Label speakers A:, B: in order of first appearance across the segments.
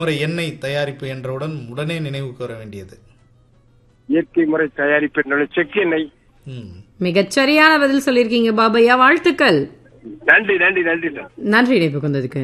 A: முறை எண்ணெய் தயாரிப்பு என்றவுடன் உடனே நினைவுக்கு வர வேண்டியது
B: இயற்கை முறை தயாரிப்பு செக்கு எண்ணெய்.
C: மிகச்சரியான பதில் சொல்லிருக்கீங்க பாபையா, வாழ்த்துக்கள்.
B: நன்றி நன்றி நன்றி சார்.
C: நன்றி இணைப்புக்கு வந்ததுக்கு.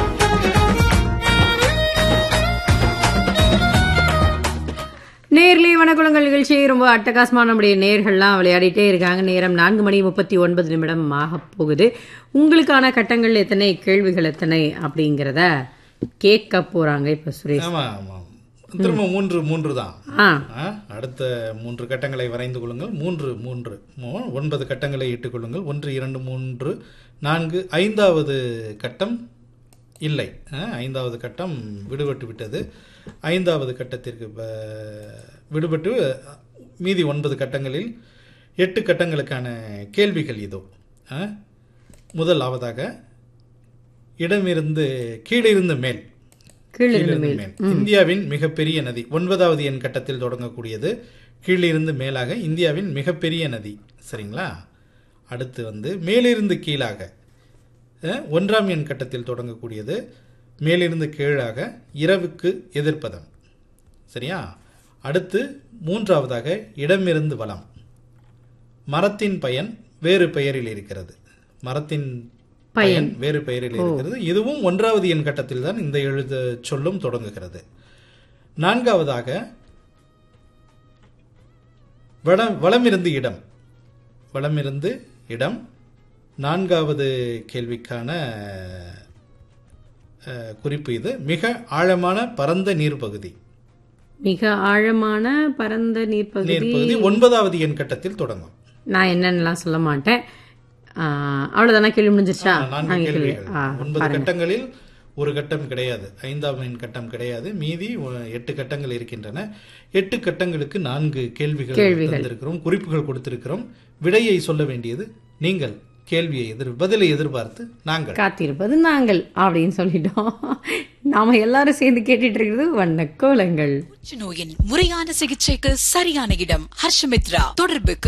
C: நேர்லயே வனக்குளங்கள் நிகழ்ச்சி ரொம்ப அட்டகாசமான நம்முடைய நேர்கள்லாம் விளையாடிட்டே இருக்காங்க. நேரம் 4:39 ஆக போகுது. உங்களுக்கான கட்டங்கள் எத்தனை, கேள்விகள் எத்தனை அப்படிங்கிறத கேட்க போறாங்க இப்ப சுரேஷ்.
A: திரும்ப 3 தான். அடுத்த 3 கட்டங்களை வரைந்து கொள்ளுங்கள். 9 கட்டங்களை இட்டுக் கொள்ளுங்கள். 1 2 3 4 5வது கட்டம் இல்லை. 5வது கட்டம் விடுபட்டு விட்டது. 5வது கட்டத்திற்கு விடுபட்டு மீதி 9 கட்டங்களில் 8 கட்டங்களுக்கான கேள்விகள் இதோ. முதலாவதாக இடமிருந்து கீழிருந்து மேல். இந்தியாவின் மிகப்பெரிய நதி 9வது எண் கட்டத்தில் தொடங்கக்கூடியது. கீழிருந்து மேலாக இந்தியாவின் மிகப்பெரிய நதி. சரிங்களா? அடுத்து மேலிருந்து கீழாக 1ஆம் எண் கட்டத்தில் தொடங்கக்கூடியது. மேலிருந்து கீழாக இரவுக்கு எதிர்ப்பதம். சரியா? அடுத்து 3வதாக இடமிருந்து வலம். மரத்தின் பயன் வேறு பெயரில் இருக்கிறது. மரத்தின் பயன் வேறு பெயரில் இருக்கிறது. இதுவும் 1வது எண் கட்டத்தில் தான் இந்த எழுத சொல்லும் தொடங்குகிறது. 4வதாக வலமிருந்து இடம். வலமிருந்து இடம் 4வது கேள்விக்கான குறிப்பு. இது மிக ஆழமான பரந்த நீர்ப்பகுதி.
C: மிக ஆழமான பரந்த நீர்ப்பகுதி
A: 9வது எண் கட்டத்தில் தொடங்கும்.
C: நான் என்னென்னலாம் சொல்ல மாட்டேன். அவ்வளவுதானா? கேள்வி முடிஞ்சிருச்சா?
A: 9 கட்டங்களில் ஒரு கட்டம் கிடையாது. 5ஆம் எண் கட்டம் கிடையாது. மீதி 8 கட்டங்கள் இருக்கின்றன. 8 கட்டங்களுக்கு 4 கேள்விகள் தந்திருக்கிறோம், குறிப்புகள் கொடுத்திருக்கிறோம். விடையை சொல்ல வேண்டியது நீங்கள். கேள்வியை பதிலை எதிர்பார்த்து நாங்கள்
C: காத்திருப்பது நாங்கள் அப்படின்னு சொல்லிட்டோம். நாம எல்லாரும் சேர்ந்து கேட்டுட்டு இருக்கிறது வண்ணக்கோலங்கள்.
D: நோயின் முறையான சிகிச்சைக்கு சரியான இடம் ஹர்ஷமித்ரா. தொடர்புக்கு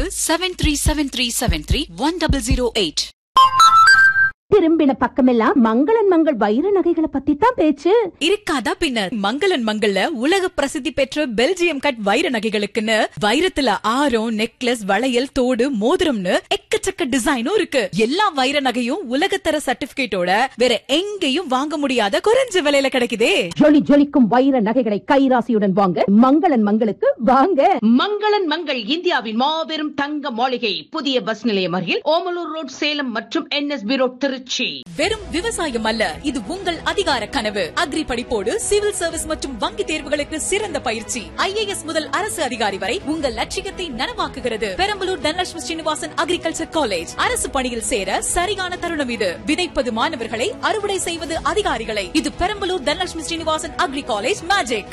D: 7373731008.
E: திரும்பின பக்கமெல்லாம் மங்களன் மங்கள் வைர நகைகளை பத்தி தான் பேச்சு.
D: இருக்காதா பின்னர். மங்களன் மங்கள்ல உலக பிரசித்தி பெற்ற பெல்ஜியம் கட் வைர நகைகளுக்குன்னு வைரத்துல ஆரம், நெக்லஸ், வளையல், தோடு, மோதிரம்னு எக்கச்சக்க டிசைனும் இருக்கு. எல்லா வைர நகையும் உலகத்தர சர்டிபிகேட்டோட வேற எங்கேயும் வாங்க முடியாத குறைஞ்ச விலையில கிடைக்குதே.
E: ஜொலி ஜொலிக்கும் வைர நகைகளை கைராசியுடன் வாங்க மங்களன் மங்களுக்கு வாங்க.
F: மங்களன் மங்கள் இந்தியாவின் மாபெரும் தங்க மாளிகை. புதிய பஸ் நிலையம் அருகில் ஓமலூர் ரோட், சேலம் மற்றும் NSB ரோட், திருச்சி.
D: வெறும் விவசாயம் அல்ல, இது உங்கள் அதிகார கனவு. அக்ரி படிப்போடு சிவில் சர்வீஸ் மற்றும் வங்கி தேர்வுகளுக்கு சிறந்த பயிற்சி. IAS முதல் அரசு அதிகாரி வரை உங்கள் லட்சியத்தை நனவாக்குகிறது. Perambalur Dhanalakshmi Srinivasan agriculture college. அரசு பணியில் சேர சரியான தருணம் இது. விதைப்பது மாணவர்களை, அறுவடை செய்வது அதிகாரிகளை. இது Perambalur Dhanalakshmi Srinivasan agri college magic.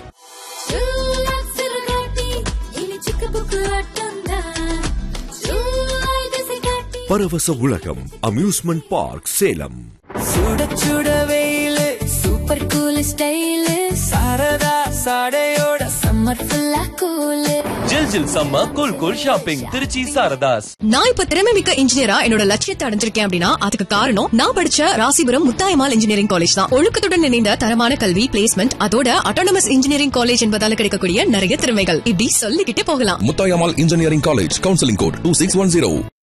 G: பரவச உலகம் அம்யூஸ்மெண்ட் பார்க் சேலம்.
H: சுட சுட வெயிலு, super cool style, Saradha சாடையோட summer ஃபுல்லா கூலு. ஜில் ஜில் summer cool cool shopping Trichy Saradhas.
I: நான் இப்ப திறமைமிக்க இன்ஜினியரா என்னோட லட்சியத்தை அடைஞ்சிருக்கேன் அப்படின்னா அதுக்கு காரணம் நான் படிச்ச ராசிபுரம் முத்தாயம்மாள் இன்ஜினியரிங் காலேஜ் தான். ஒழுக்கத்துடன் இணைந்த தரமான கல்வி, பிளேஸ்மெண்ட், அதோட அட்டானமஸ் இன்ஜினியரிங் காலேஜ் என்பதால கிடைக்கக்கூடிய நிறைய திறமைகள் இப்படி சொல்லிக்கிட்டே போகலாம்.
G: Muthayammal engineering college, counselling code 2610.